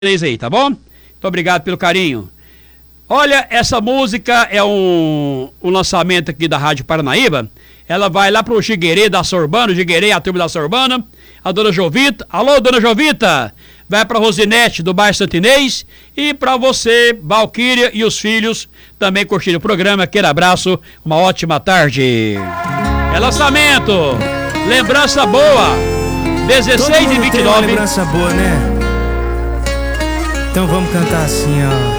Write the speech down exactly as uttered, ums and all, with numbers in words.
aí, tá bom? Muito obrigado pelo carinho. Olha, essa música é um, um lançamento aqui da Rádio Paranaíba. Ela vai lá pro Jiguerê da Sorbana, Jiguerê, a turma da Sorbana, a dona Jovita. Alô, dona Jovita! Vai pra Rosinete, do bairro Santo Inês. E pra você, Valquíria e os filhos, também curtindo o programa. Aquele abraço, uma ótima tarde. É lançamento, lembrança boa, dezesseis e vinte e nove. Lembrança boa, né? Então vamos cantar assim, ó.